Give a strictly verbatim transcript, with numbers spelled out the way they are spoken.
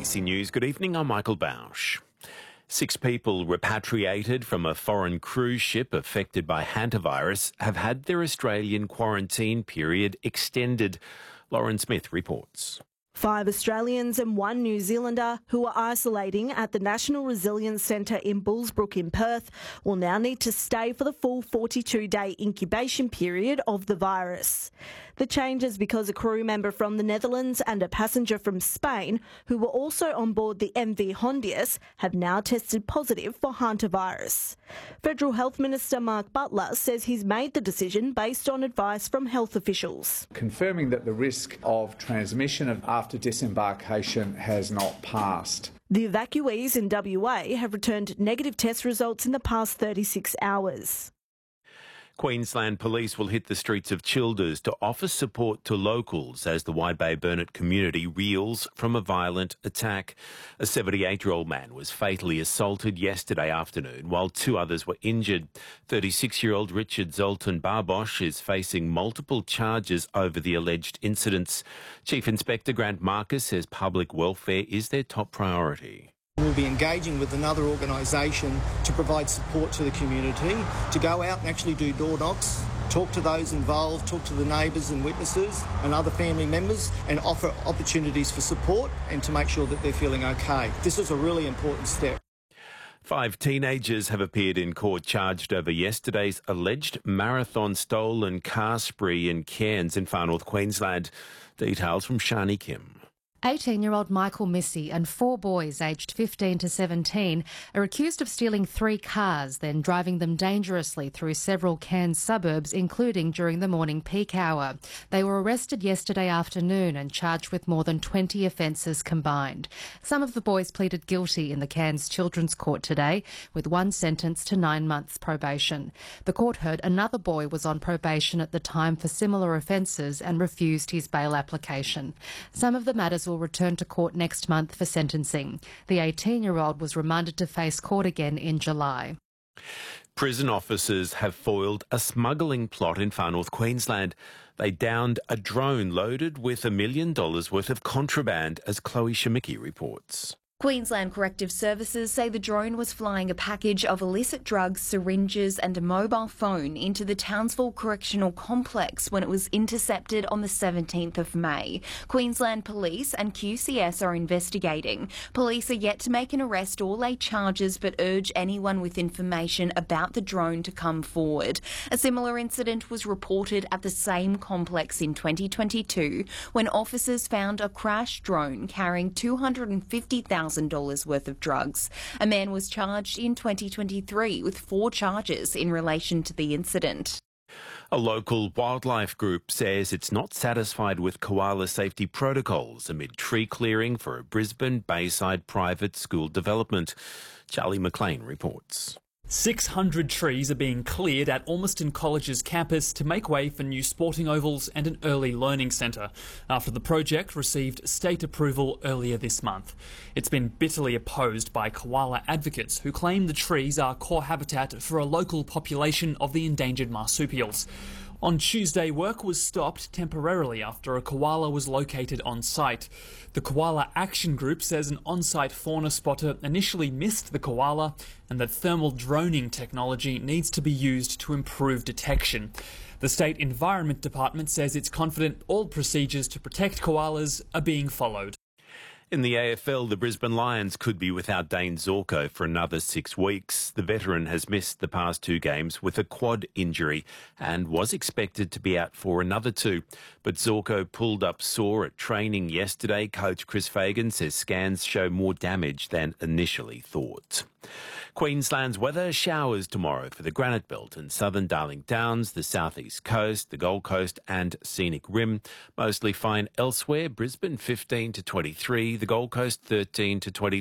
C News. Good evening, I'm Michael Bausch. Six people repatriated from a foreign cruise ship affected by hantavirus have had their Australian quarantine period extended. Lauren Smith reports. Five Australians and one New Zealander who are isolating at the National Resilience Centre in Bullsbrook in Perth will now need to stay for the full forty-two day incubation period of the virus. The change is because a crew member from the Netherlands and a passenger from Spain, who were also on board the M V Hondius, have now tested positive for hantavirus. Federal Health Minister Mark Butler says he's made the decision based on advice from health officials. Confirming that the risk of transmission of after disembarkation has not passed. The evacuees in W A have returned negative test results in the past thirty-six hours. Queensland Police will hit the streets of Childers to offer support to locals as the Wide Bay Burnett community reels from a violent attack. A seventy-eight-year-old man was fatally assaulted yesterday afternoon while two others were injured. thirty-six-year-old Richard Zoltan Barbosh is facing multiple charges over the alleged incidents. Chief Inspector Grant Marcus says public welfare is their top priority. We'll be engaging with another organisation to provide support to the community, to go out and actually do door knocks, talk to those involved, talk to the neighbours and witnesses and other family members and offer opportunities for support and to make sure that they're feeling okay. This is a really important step. Five teenagers have appeared in court charged over yesterday's alleged marathon stolen car spree in Cairns in far north Queensland. Details from Shani Kim. eighteen-year-old Michael Missy and four boys aged fifteen to seventeen are accused of stealing three cars, then driving them dangerously through several Cairns suburbs, including during the morning peak hour. They were arrested yesterday afternoon and charged with more than twenty offences combined. Some of the boys pleaded guilty in the Cairns Children's Court today, with one sentenced to nine months probation. The court heard another boy was on probation at the time for similar offences and refused his bail application. Some of the matters will return to court next month for sentencing. The eighteen-year-old was remanded to face court again in July. Prison officers have foiled a smuggling plot in far north Queensland. They downed a drone loaded with a million dollars worth of contraband, as Chloe Shemicki reports. Queensland Corrective Services say the drone was flying a package of illicit drugs, syringes and a mobile phone into the Townsville Correctional Complex when it was intercepted on the seventeenth of May. Queensland Police and Q C S are investigating. Police are yet to make an arrest or lay charges, but urge anyone with information about the drone to come forward. A similar incident was reported at the same complex in twenty twenty-two when officers found a crashed drone carrying two hundred fifty thousand dollars worth of drugs. A man was charged in twenty twenty-three with four charges in relation to the incident. A local wildlife group says it's not satisfied with koala safety protocols amid tree clearing for a Brisbane Bayside private school development. Charlie McLean reports. six hundred trees are being cleared at Ormiston College's campus to make way for new sporting ovals and an early learning centre, after the project received state approval earlier this month. It's been bitterly opposed by koala advocates who claim the trees are core habitat for a local population of the endangered marsupials. On Tuesday, work was stopped temporarily after a koala was located on site. The Koala Action Group says an on-site fauna spotter initially missed the koala and that thermal droning technology needs to be used to improve detection. The State Environment Department says it's confident all procedures to protect koalas are being followed. In the A F L, the Brisbane Lions could be without Dane Zorko for another six weeks. The veteran has missed the past two games with a quad injury and was expected to be out for another two. But Zorko pulled up sore at training yesterday. Coach Chris Fagan says scans show more damage than initially thought. Queensland's weather: showers tomorrow for the Granite Belt and southern Darling Downs, the southeast coast, the Gold Coast and Scenic Rim. Mostly fine elsewhere. Brisbane fifteen to twenty-three, the Gold Coast thirteen to twenty-three.